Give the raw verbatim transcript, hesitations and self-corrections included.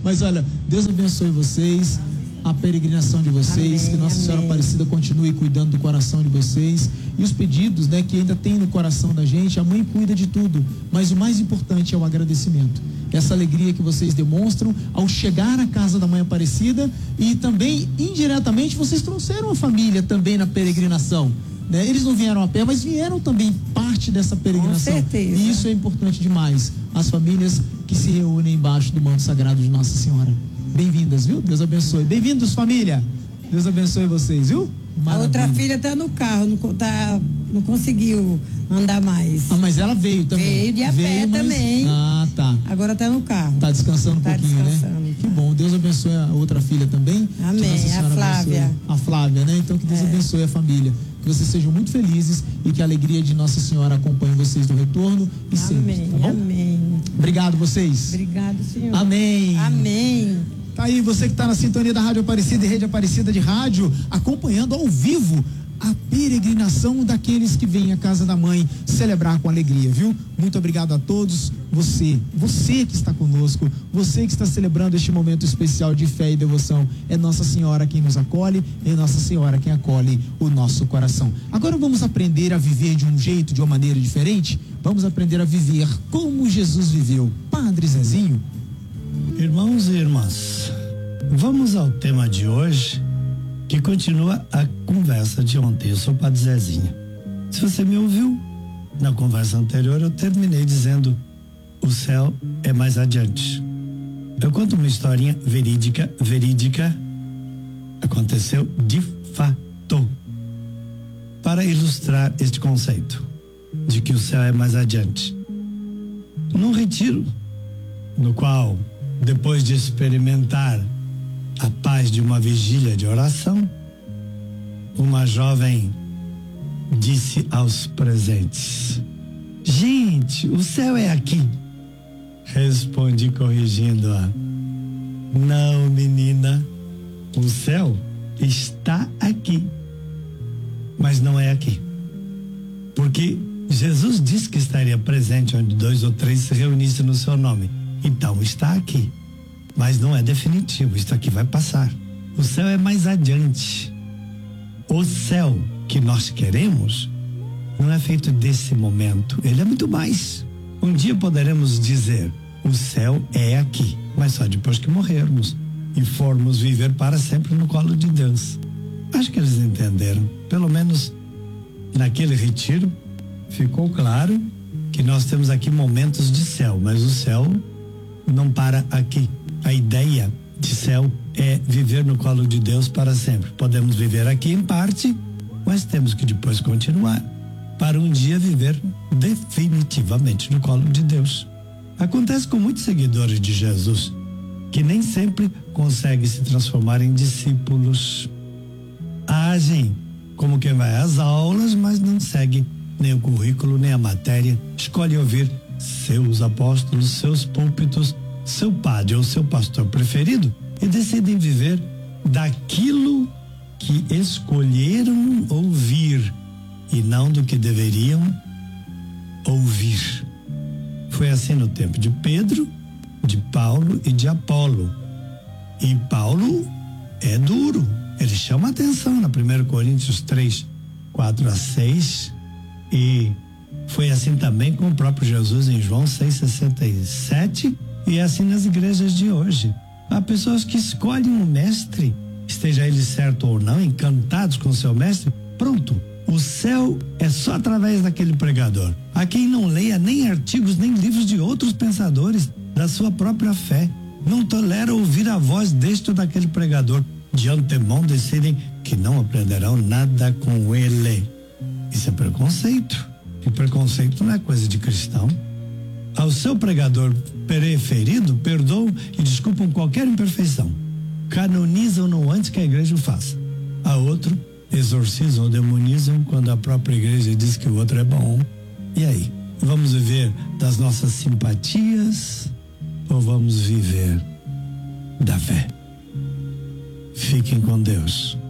Mas olha, Deus abençoe vocês, a peregrinação de vocês, amém, que Nossa amém. Senhora Aparecida continue cuidando do coração de vocês e os pedidos, né, que ainda tem no coração da gente. A mãe cuida de tudo, mas o mais importante é o agradecimento, essa alegria que vocês demonstram ao chegar à casa da mãe Aparecida, e também indiretamente vocês trouxeram a família também na peregrinação, né? Eles não vieram a pé, mas vieram também parte dessa peregrinação. Com certeza. E isso é importante demais, as famílias que se reúnem embaixo do manto sagrado de Nossa Senhora. Bem-vindas, viu? Deus abençoe. Bem-vindos, família. Deus abençoe vocês, viu? Maravilha. A outra filha tá no carro, não, tá, não conseguiu andar mais. Ah, mas ela veio também. Veio de a veio, pé mas... também. Ah, tá. Agora tá no carro. Tá descansando um tá pouquinho, descansando, né? Tá. Que bom. Deus abençoe a outra filha também. Amém. A Flávia. Abençoe. A Flávia, né? Então que Deus é. abençoe a família. Que vocês sejam muito felizes e que a alegria de Nossa Senhora acompanhe vocês no retorno e amém, sempre, tá bom? Amém. Obrigado vocês. Obrigado, Senhor. Amém. Amém. Tá aí você que está na sintonia da Rádio Aparecida e Rede Aparecida de Rádio, acompanhando ao vivo a peregrinação daqueles que vêm à casa da mãe celebrar com alegria, viu? Muito obrigado a todos. Você, você que está conosco, você que está celebrando este momento especial de fé e devoção, é Nossa Senhora quem nos acolhe, é Nossa Senhora quem acolhe o nosso coração. Agora vamos aprender a viver de um jeito, de uma maneira diferente. Vamos aprender a viver como Jesus viveu. Padre Zezinho. Irmãos e irmãs, vamos ao tema de hoje, que continua a conversa de ontem. Eu sou o Padre Zezinho. Se você me ouviu na conversa anterior, eu terminei dizendo: o céu é mais adiante. Eu conto uma historinha verídica, verídica, aconteceu de fato, para ilustrar este conceito de que o céu é mais adiante. Num retiro, no qual, depois de experimentar a paz de uma vigília de oração, uma jovem disse aos presentes: gente, o céu é aqui. Respondi corrigindo-a: não, menina, o céu está aqui, mas não é aqui, porque Jesus disse que estaria presente onde dois ou três se reunissem no seu nome. Então está aqui, mas não é definitivo. Isso aqui vai passar. O céu é mais adiante. O céu que nós queremos não é feito desse momento. Ele é muito mais. Um dia poderemos dizer: o céu é aqui, mas só depois que morrermos e formos viver para sempre no colo de Deus. Acho que eles entenderam. Pelo menos naquele retiro ficou claro que nós temos aqui momentos de céu, mas o céu não para aqui. A ideia de céu é viver no colo de Deus para sempre. Podemos viver aqui em parte, mas temos que depois continuar para um dia viver definitivamente no colo de Deus. Acontece com muitos seguidores de Jesus que nem sempre conseguem se transformar em discípulos. Agem como quem vai às aulas, mas não segue nem o currículo, nem a matéria. Escolhe ouvir seus apóstolos, seus púlpitos, seu padre ou seu pastor preferido e decidem viver daquilo que escolheram ouvir e não do que deveriam ouvir. Foi assim no tempo de Pedro, de Paulo e de Apolo. E Paulo é duro, ele chama atenção na primeira Coríntios três, quatro a seis, e foi assim também com o próprio Jesus em João seis, sessenta e sete, e é assim nas igrejas de hoje. Há pessoas que escolhem um mestre, esteja ele certo ou não, encantados com seu mestre. Pronto, o céu é só através daquele pregador. Há quem não leia nem artigos, nem livros de outros pensadores da sua própria fé. Não tolera ouvir a voz deste ou daquele pregador. De antemão decidem que não aprenderão nada com ele. Isso é preconceito. E preconceito não é coisa de cristão. Ao seu pregador preferido, perdoam e desculpam qualquer imperfeição. Canonizam-no antes que a igreja o faça. A outro, exorcizam ou demonizam quando a própria igreja diz que o outro é bom. E aí? Vamos viver das nossas simpatias ou vamos viver da fé? Fiquem com Deus.